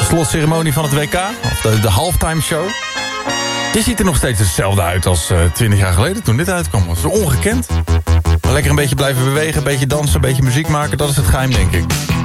slotceremonie van het WK. Of de halftime show. Je ziet er nog steeds hetzelfde uit als 20 jaar geleden toen dit uitkwam. Dat is ongekend. Lekker een beetje blijven bewegen, een beetje dansen, een beetje muziek maken. Dat is het geheim, denk ik.